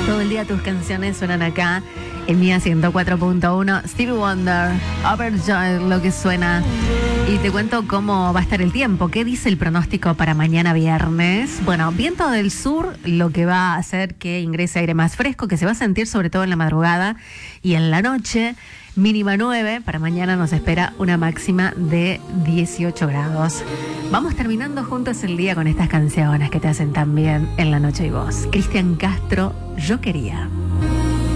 Todo el día tus canciones suenan acá en Mía 104.1. Stevie Wonder, Overjoyed, lo que suena. Y te cuento cómo va a estar el tiempo. ¿Qué dice el pronóstico para mañana viernes? Bueno, viento del sur, lo que va a hacer que ingrese aire más fresco, que se va a sentir sobre todo en la madrugada y en la noche. Mínima 9, para mañana nos espera una máxima de 18 grados. Vamos terminando juntos el día con estas canciones que te hacen tan bien en la noche y vos. Cristian Castro, Yo Quería.